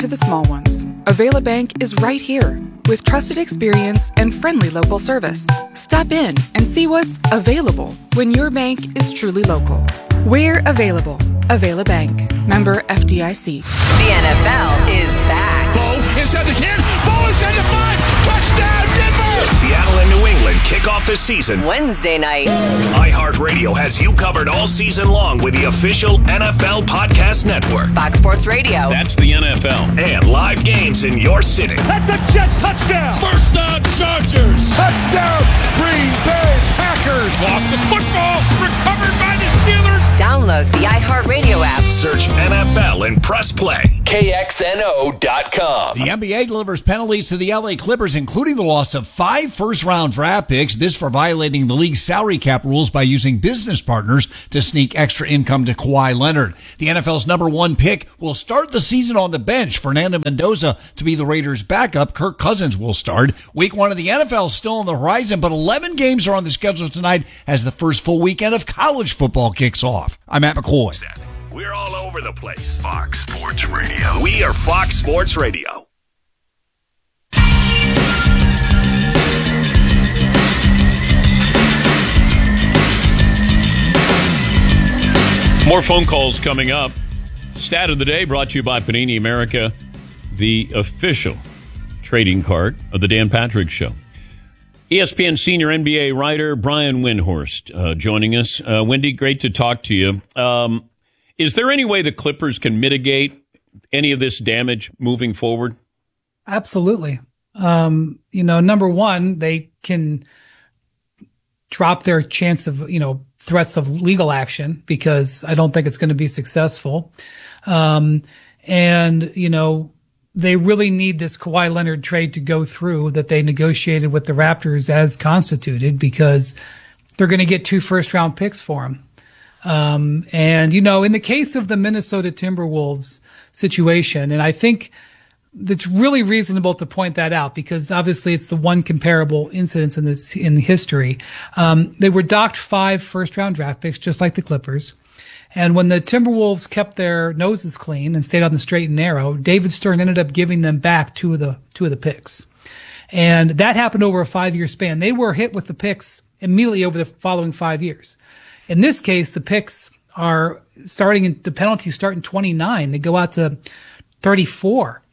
to the small ones, Avela Bank is right here with trusted experience and friendly local service. Stop in and see what's available when your bank is truly local. We're available. Avela Bank. Member FDIC. The NFL is back. Bo inside the 10. Bo inside the 5. Touchdown, Denver! Seattle and New England kick off the season Wednesday night. iHeartRadio has you covered all season long with the official NFL Podcast Network. Fox Sports Radio. That's the NFL. And live games in your city. That's a jet touchdown! First down, Chargers! Touchdown, Green Bay Packers! Lost the football, recovered by the Steelers! Download the iHeartRadio app. Search NFL and press play. KXNO.com. The NBA delivers penalties to the LA Clippers, including the loss of 5 first-round draft picks. This for violating the league's salary cap rules by using business partners to sneak extra income to Kawhi Leonard. The NFL's number 1 pick will start the season on the bench. Fernando Mendoza to be the Raiders' backup. Kirk Cousins will start. Week 1 of the NFL is still on the horizon, but 11 games are on the schedule tonight as the first full weekend of college football kicks off. I'm Matt McCoy. We're all over the place. Fox Sports Radio. We are Fox Sports Radio. More phone calls coming up. Stat of the day brought to you by Panini America, the official trading card of the Dan Patrick Show. ESPN senior NBA writer Brian Windhorst joining us. Wendy, great to talk to you. Is there any way the Clippers can mitigate any of this damage moving forward? Absolutely. Number one, they can drop their chance of, threats of legal action because I don't think it's going to be successful. They really need this Kawhi Leonard trade to go through that they negotiated with the Raptors as constituted because they're going to get 2 first-round picks for him. In the case of the Minnesota Timberwolves situation, and I think it's really reasonable to point that out because obviously it's the one comparable incidence in history. They were docked 5 first-round draft picks, just like the Clippers. And when the Timberwolves kept their noses clean and stayed on the straight and narrow, David Stern ended up giving them back two of the picks. And that happened over a 5-year span. They were hit with the picks immediately over the following 5 years. In this case, the picks are the penalties start in 29. They go out to 34.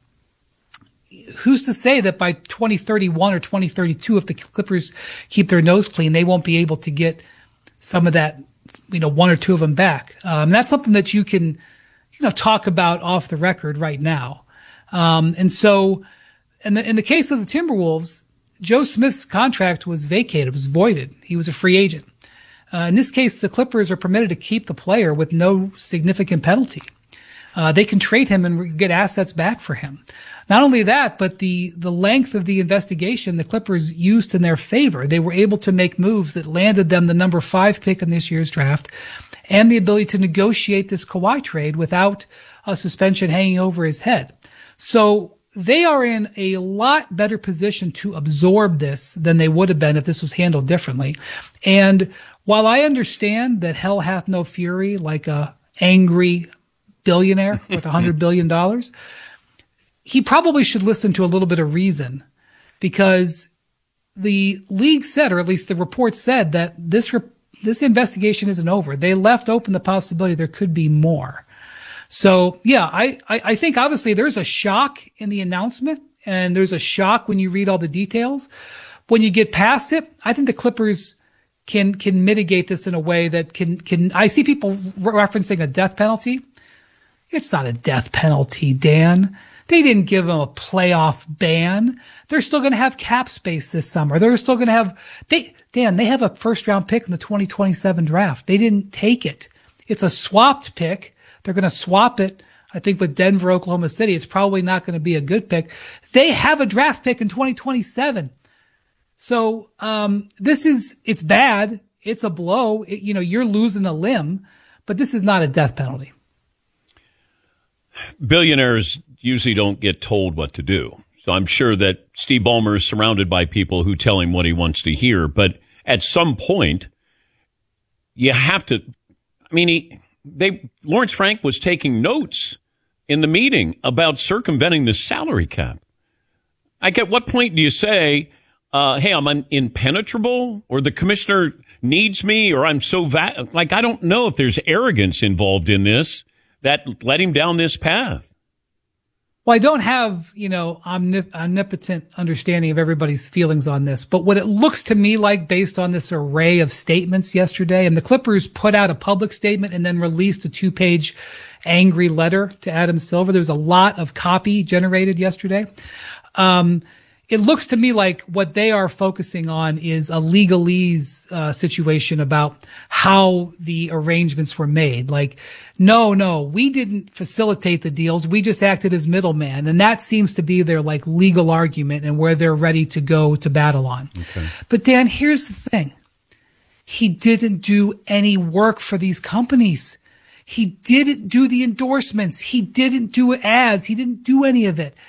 Who's to say that by 2031 or 2032, if the Clippers keep their nose clean, they won't be able to get some of that, 1 or 2 of them back. That's something that you can, talk about off the record right now. In the case of the Timberwolves, Joe Smith's contract was vacated, was voided. He was a free agent. In this case, the Clippers are permitted to keep the player with no significant penalty. They can trade him and get assets back for him. Not only that, but the length of the investigation the Clippers used in their favor. They were able to make moves that landed them the number 5 pick in this year's draft and the ability to negotiate this Kawhi trade without a suspension hanging over his head. So they are in a lot better position to absorb this than they would have been if this was handled differently. And while I understand that hell hath no fury like a angry billionaire with $100 billion, he probably should listen to a little bit of reason because the league said, or at least the report said, that this investigation isn't over. They left open the possibility there could be more. So yeah, I think obviously there's a shock in the announcement and there's a shock when you read all the details. When you get past it, I think the Clippers can mitigate this in a way that can, I see people referencing a death penalty. It's not a death penalty, Dan. They didn't give them a playoff ban. They're still going to have cap space this summer. They're still going to have, they have a first round pick in the 2027 draft. They didn't take it. It's a swapped pick. They're going to swap it. I think with Denver, Oklahoma City, it's probably not going to be a good pick. They have a draft pick in 2027. So, it's bad. It's a blow. You're losing a limb, but this is not a death penalty. Billionaires usually don't get told what to do. So I'm sure that Steve Ballmer is surrounded by people who tell him what he wants to hear. But at some point, you have to, Lawrence Frank was taking notes in the meeting about circumventing the salary cap. Like, at what point do you say, hey, I'm impenetrable, or the commissioner needs me, or I'm so like, I don't know if there's arrogance involved in this that led him down this path. Well, I don't have, omnipotent understanding of everybody's feelings on this, but what it looks to me like, based on this array of statements yesterday, and the Clippers put out a public statement and then released a 2-page angry letter to Adam Silver. There was a lot of copy generated yesterday. It looks to me like what they are focusing on is a legalese situation about how the arrangements were made. Like, no, we didn't facilitate the deals. We just acted as middleman. And that seems to be their legal argument and where they're ready to go to battle on. Okay. But Dan, here's the thing. He didn't do any work for these companies. He didn't do the endorsements. He didn't do ads. He didn't do any of it.